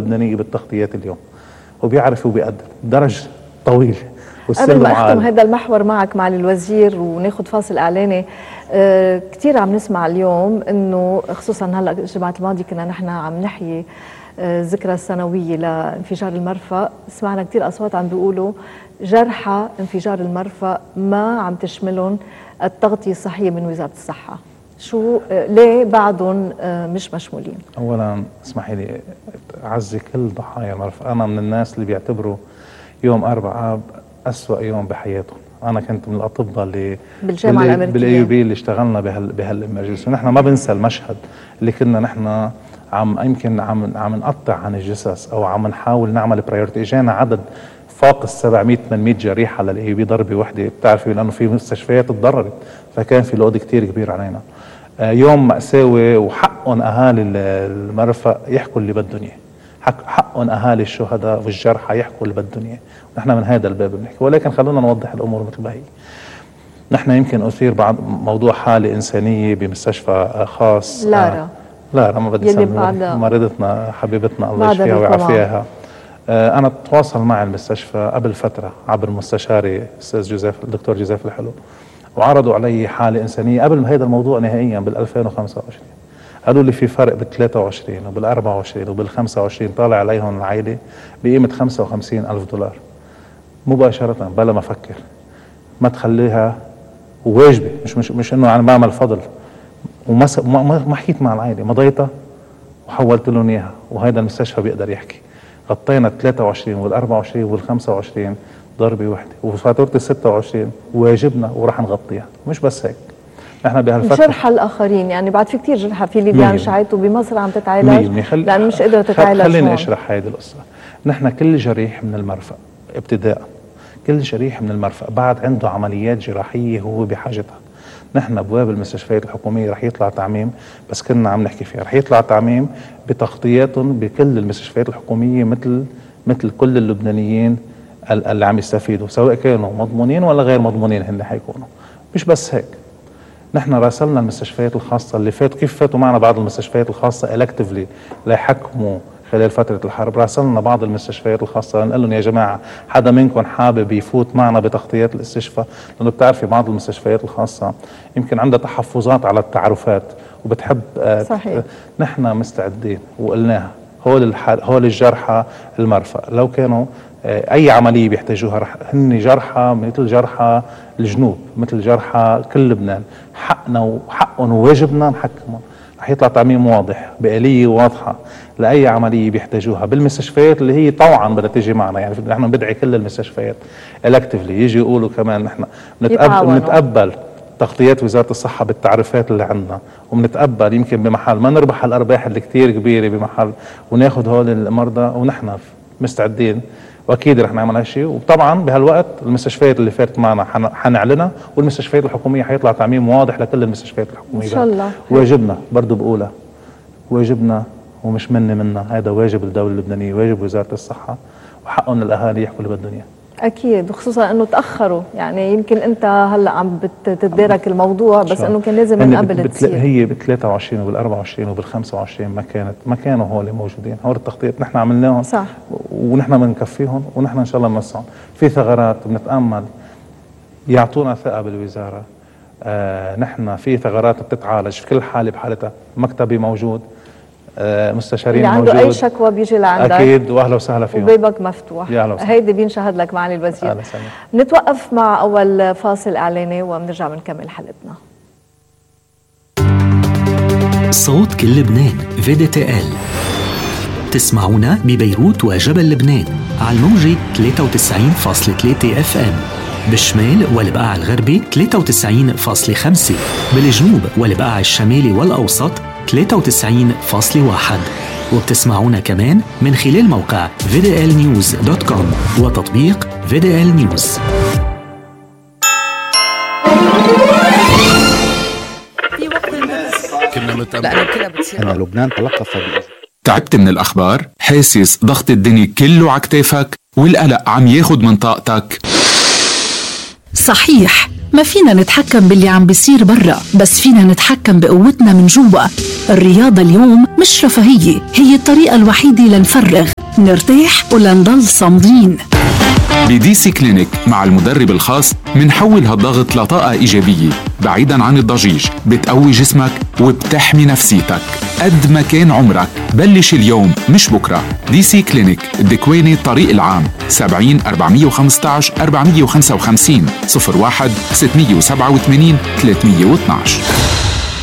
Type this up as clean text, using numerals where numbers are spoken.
اللبنانية بالتغطيات اليوم، وبيعرف وبيقدر درج طويل. قبل ما أختم هذا المحور معك معالي الوزير وناخد فاصل إعلاني، كتير عم نسمع اليوم إنه خصوصا هلا الجمعة الماضية كنا نحن عم نحيي ذكرى السنوية لانفجار المرفأ، سمعنا كتير أصوات عم بيقولوا جرحى انفجار المرفأ ما عم تشملهم التغطية الصحية من وزارة الصحة. شو ليه بعضهم مش مشمولين؟ أولا اسمحي لي أعزي كل ضحايا المرفأ. أنا من الناس اللي بيعتبروا يوم 4 آب أسوأ يوم بحياتهم. أنا كنت من الأطباء اللي بالجامعة الأمريكية بالأيوبي اللي اشتغلنا بهالإمرجنسي، ونحن ما بنسى المشهد اللي كنا نحن يمكن عم نقطع عن الجثث أو عم نحاول نعمل برايورتي. إجانا عدد فاق 700-800 جريحة للأيوبي ضربة وحدة، بتعرفي لأنه في مستشفيات تضررت، فكان في لود كتير كبير علينا. يوم مأساوي، وحقهم أهالي المرفأ يحكوا اللي بدهم إياه، حقهم أهالي الشهداء والجرحى يحكوا اللي بدهم إياه، نحن من هذا الباب بنحكي. ولكن خلونا نوضح الأمور مثل ما هي. نحن يمكن أثير بعض موضوع حالة إنسانية بمستشفى خاص، لارا ما بدي اسميها، مريضتنا حبيبتنا الله يشفيها ويعافيها. أنا تواصل مع المستشفى قبل فترة عبر مستشاري الدكتور جوزيف الحلو، وعرضوا علي حالة إنسانية قبل ما هذا الموضوع نهائيا بال2025. قالوا لي في فرق بال23 وبال24 وبال25 طالع عليهم العائلة بقيمة $55,000 مباشرة بلا ما أفكر. ما تخليها واجبة، مش إنه أنا بعمل فضل. وما حكيت مع العائلة، مضيتها وحولت لهم إياها، وهذا المستشفى بيقدر يحكي. غطينا 23 وال24 وال25 ضربة واحدة، وفاتورة 26 واجبنا وراح نغطيها. مش بس هيك، نحن بهالفترة جرحى الآخرين، يعني بعد في كتير جرحى في ليبيا شعيته بمصر عم تتعالج لأن مش قدرت تتعالج. خليني أشرح هذه القصة. نحن كل جريح من المرفأ ابتداء، كل جريح من المرفأ بعد عنده عمليات جراحية هو بحاجتها. نحن ابواب المستشفيات الحكوميه رح يطلع تعميم، بس كنا عم نحكي فيها رح يطلع تعميم بتغطياتهم بكل المستشفيات الحكوميه مثل كل اللبنانيين اللي عم يستفيدوا، سواء كانوا مضمونين ولا غير مضمونين هن حيكونوا. مش بس هيك، نحن راسلنا المستشفيات الخاصه اللي فاتوا، كيف فاتوا معنا بعض المستشفيات الخاصه الكتفلي ليحكموا خلال فترة الحرب. راسلنا بعض المستشفيات الخاصة نقول لهم يا جماعة حدا منكم حابب يفوت معنا بتغطيات الاستشفاء، لأنه بتعرفي بعض المستشفيات الخاصة يمكن عندها تحفظات على التعرفات وبتحب صحيح. نحن مستعدين وقلناها، هول الجرحى المرفأ لو كانوا أي عملية بيحتاجوها هن جرحى مثل جرحى الجنوب، مثل جرحى كل لبنان. حقنا وحقهم وواجبنا نحكمهم. رح يطلع تعميم واضح بآلية واضحة لأي عملية بيحتاجوها بالمستشفيات اللي هي طوعا بدها تيجي معنا. يعني نحن بدعي كل المستشفيات الكتفلي يجي يقولوا كمان نحن بنتقبل تغطيات وزارة الصحة بالتعريفات اللي عندنا، وبنتقبل يمكن بمحل ما نربح الأرباح اللي كتير كبيرة بمحل وناخد هول المرضى، ونحن مستعدين واكيد رح نعمل هالشيء. وطبعا بهالوقت المستشفيات اللي فاتت معنا حنعلنها، والمستشفيات الحكوميه حيطلع تعميم واضح لكل المستشفيات الحكوميه ان شاء الله. واجبنا برضه بقولها، واجبنا ومش منا، هذا واجب الدوله اللبنانيه، واجب وزاره الصحه، وحقهم الاهالي يحكوا اللي بدهم اياه. اكيد، وخصوصا انه تاخروا، يعني يمكن انت هلا عم بتتدارك الموضوع، بس انه كان لازم من قبل تصير. هي بال23 وبال24 وبال25 ما كانوا هول موجودين، هول التغطيات نحن عملناهم صح، ونحن بنكفيهم، ونحن ان شاء الله بنوسعهم. في ثغرات بنتامل يعطونا ثقه بالوزاره. نحن في ثغرات بتتعالج في كل حاله بحالتها، مكتبي موجود، مستشارين اللي عنده اي شكوى بيجي لعندك اكيد، واهلا وسهلا فيهم، وبيبك مفتوح. هيدي بينشهد لك معالي الوزير. نتوقف مع اول فاصل اعلاني وبنرجع بنكمل حلقتنا. صوت كل لبنان VDTL، تسمعونا ببيروت وجبل لبنان على الموجة 93.3 FM، بالشمال والبقاع الغربي 93.5، بالجنوب والبقاع الشمالي والأوسط 93.1، وبتسمعونا كمان من خلال موقع VDLnews.com وتطبيق VDL News. أن لبنان تلقف. تعبت من الأخبار؟ حاسس ضغط الدنيا كله عكتافك والقلق عم ياخد من طاقتك؟ صحيح، ما فينا نتحكم باللي عم بيصير برا، بس فينا نتحكم بقوتنا من جوا. الرياضة اليوم مش رفاهية، هي الطريقة الوحيدة لنفرغ نرتاح ولا نضل صامدين؟ بدي سي كلينيك مع المدرب الخاص منحول هالضغط لطاقة إيجابية بعيدا عن الضجيج، بتقوي جسمك وبتحمي نفسيتك. قد ما كان عمرك بلش اليوم مش بكرة. دي سي كلينيك الدكواني الطريق العام 70 415 455 01 687 312.